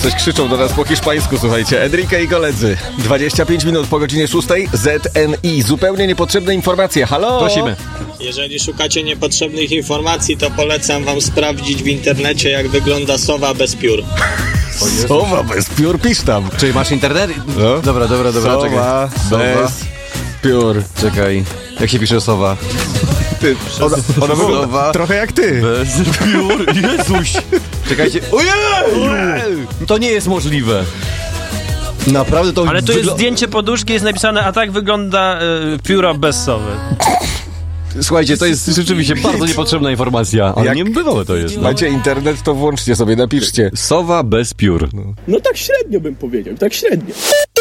Coś krzyczą do nas po hiszpańsku, słuchajcie. Enrique i koledzy. 25 minut po godzinie 6. ZNI. Zupełnie niepotrzebne informacje. Halo? Prosimy. Jeżeli szukacie niepotrzebnych informacji, to polecam wam sprawdzić w internecie, jak wygląda sowa bez piór. Sowa bez piór, pisz tam. Czyli masz internet? No. Dobra, Sowa czekaj. bez piór. Czekaj. Jak się pisze sowa? Ty, ona wygląda trochę jak ty. Bez piór? Jezuś! Czekajcie. Ojej! To nie jest możliwe. Naprawdę to... Ale tu jest zdjęcie poduszki, jest napisane, a tak wygląda pióra bez sowy. Słuchajcie, to jest rzeczywiście bardzo niepotrzebna informacja. Ale Jak niebywałe to jest. macie internet, to włączcie sobie, napiszcie. Sowa bez piór. No tak średnio bym powiedział, tak średnio.